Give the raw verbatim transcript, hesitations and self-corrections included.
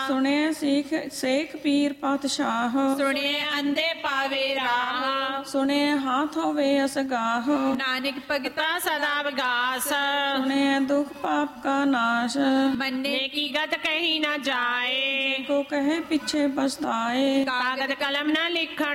ਸੁਣੇ ਸਿੱਖ ਸੇਖ ਪੀਰ ਪਾਤਸ਼ਾਹ, ਸੁਣੇ ਅੰਧੇ ਪਾਵੇ ਰਾਹ, ਸੁਣੇ ਹਾਥ ਹੋਵੇ ਅਸਗਾਹ, ਨਾਨਕ ਭਗਤਾ ਸਦਾ ਵਿਗਾਸ, ਸੁਣੇ ਦੁਖ ਪਾਪ ਕਾ ਨਾਸ਼, ਮੰਨੇ ਕੀ ਗਤ ਕਹੀ ਨਾ ਜਾਏ, ਕੋ ਕਹੇ ਪਿੱਛੇ ਪਛਤਾਏ, ਕਾਗਦ ਕਲਮ ਨਾ ਲਿਖਣ